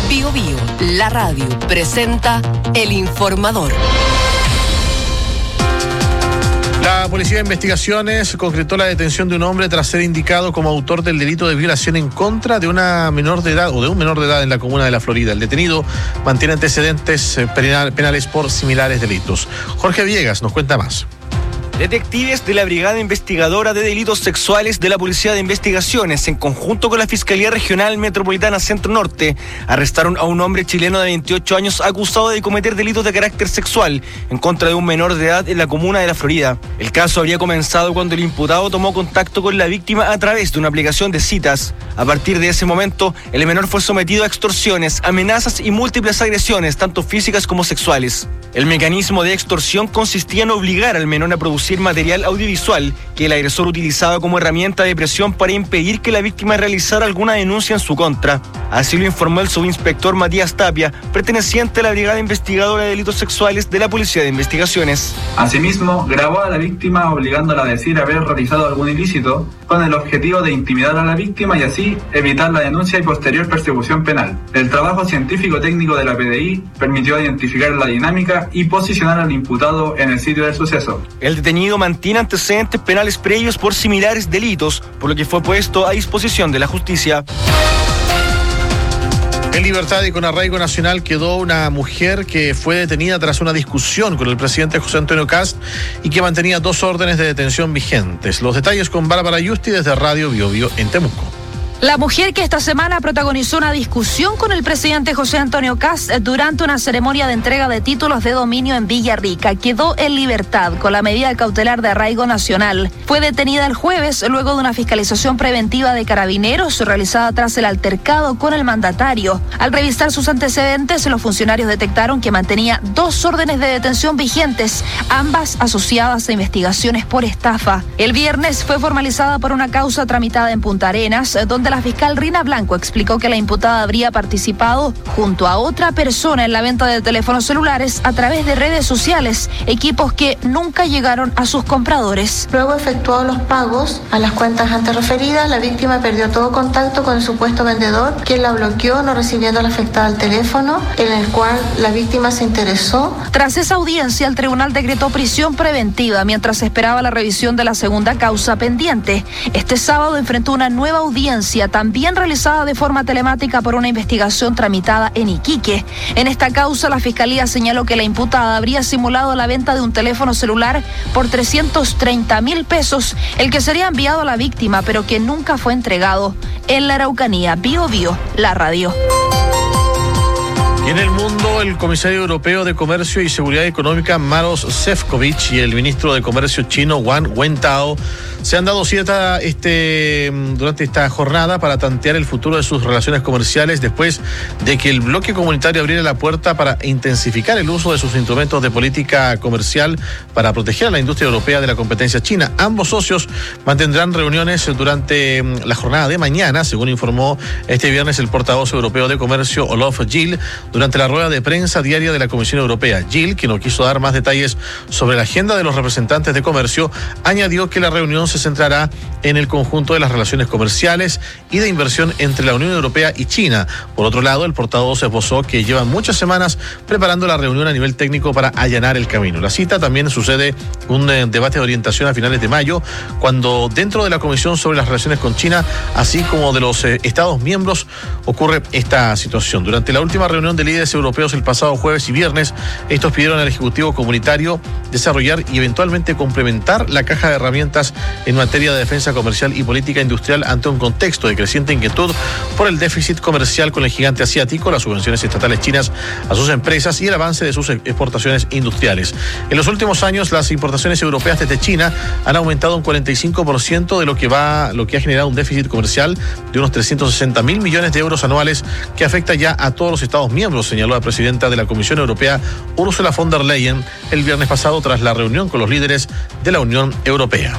Bío Bío, la radio, presenta El Informador. La Policía de Investigaciones concretó la detención de un hombre tras ser indicado como autor del delito de violación en contra de una menor de edad o de un menor de edad en la comuna de La Florida. El detenido mantiene antecedentes penales por similares delitos. Jorge Villegas nos cuenta más. Detectives de la Brigada Investigadora de Delitos Sexuales de la Policía de Investigaciones, en conjunto con la Fiscalía Regional Metropolitana Centro Norte, arrestaron a un hombre chileno de 28 años acusado de cometer delitos de carácter sexual en contra de un menor de edad en la comuna de La Florida. El caso habría comenzado cuando el imputado tomó contacto con la víctima a través de una aplicación de citas. A partir de ese momento, el menor fue sometido a extorsiones, amenazas y múltiples agresiones, tanto físicas como sexuales. El mecanismo de extorsión consistía en obligar al menor a producir material audiovisual que el agresor utilizaba como herramienta de presión para impedir que la víctima realizara alguna denuncia en su contra. Así lo informó el subinspector Matías Tapia, perteneciente a la Brigada Investigadora de Delitos Sexuales de la Policía de Investigaciones. Asimismo, grabó a la víctima obligándola a decir haber realizado algún ilícito con el objetivo de intimidar a la víctima y así evitar la denuncia y posterior persecución penal. El trabajo científico-técnico de la PDI permitió identificar la dinámica y posicionar al imputado en el sitio del suceso. El detenido mantiene antecedentes penales previos por similares delitos, por lo que fue puesto a disposición de la justicia. En libertad y con arraigo nacional quedó una mujer que fue detenida tras una discusión con el presidente José Antonio Kast y que mantenía 2 órdenes de detención vigentes. Los detalles con Bárbara Yusti desde Radio Bío Bío en Temuco. La mujer que esta semana protagonizó una discusión con el presidente José Antonio Kast durante una ceremonia de entrega de títulos de dominio en Villarrica quedó en libertad con la medida cautelar de arraigo nacional. Fue detenida el jueves luego de una fiscalización preventiva de carabineros realizada tras el altercado con el mandatario. Al revisar sus antecedentes, los funcionarios detectaron que mantenía 2 órdenes de detención vigentes, ambas asociadas a investigaciones por estafa. El viernes fue formalizada por una causa tramitada en Punta Arenas, donde la fiscal Rina Blanco explicó que la imputada habría participado junto a otra persona en la venta de teléfonos celulares a través de redes sociales, equipos que nunca llegaron a sus compradores. Luego efectuó los pagos a las cuentas antes referidas, la víctima perdió todo contacto con el supuesto vendedor, quien la bloqueó, no recibiendo a la afectada el teléfono, en el cual la víctima se interesó. Tras esa audiencia, el tribunal decretó prisión preventiva mientras esperaba la revisión de la segunda causa pendiente. Este sábado enfrentó una nueva audiencia también realizada de forma telemática por una investigación tramitada en Iquique. En esta causa, la Fiscalía señaló que la imputada habría simulado la venta de un teléfono celular por 330.000 pesos, el que sería enviado a la víctima, pero que nunca fue entregado. En la Araucanía, Bío Bío, la radio. Y en el mundo, el comisario europeo de Comercio y Seguridad Económica, Maroš Šefčovič, y el ministro de Comercio chino, Wang Wentao, se han dado cita durante esta jornada para tantear el futuro de sus relaciones comerciales después de que el bloque comunitario abriera la puerta para intensificar el uso de sus instrumentos de política comercial para proteger a la industria europea de la competencia china. Ambos socios mantendrán reuniones durante la jornada de mañana, según informó este viernes el portavoz europeo de Comercio, Olof Gil, durante la rueda de prensa diaria de la Comisión Europea. Gil, que no quiso dar más detalles sobre la agenda de los representantes de comercio, añadió que la reunión se centrará en el conjunto de las relaciones comerciales y de inversión entre la Unión Europea y China. Por otro lado, el portavoz esbozó que llevan muchas semanas preparando la reunión a nivel técnico para allanar el camino. La cita también sucede un debate de orientación a finales de mayo, cuando dentro de la Comisión sobre las Relaciones con China, así como de los Estados miembros, ocurre esta situación. Durante la última reunión de líderes europeos el pasado jueves y viernes, estos pidieron al Ejecutivo Comunitario desarrollar y eventualmente complementar la caja de herramientas en materia de defensa comercial y política industrial ante un contexto de creciente inquietud por el déficit comercial con el gigante asiático, las subvenciones estatales chinas a sus empresas y el avance de sus exportaciones industriales. En los últimos años, las importaciones europeas desde China han aumentado un 45% de lo que ha generado un déficit comercial de unos 360.000 millones de euros anuales que afecta ya a todos los Estados miembros, señaló la presidenta de la Comisión Europea, Ursula von der Leyen, el viernes pasado tras la reunión con los líderes de la Unión Europea.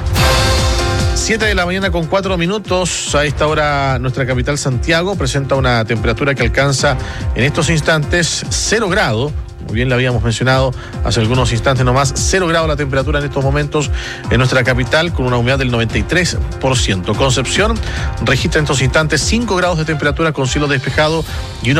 7:04 a.m. A esta hora nuestra capital Santiago presenta una temperatura que alcanza en estos instantes 0 grados. Muy bien, la habíamos mencionado hace algunos instantes nomás, 0 grados la temperatura en estos momentos en nuestra capital, con una humedad del 93%. Concepción registra en estos instantes 5 grados de temperatura con cielo despejado y una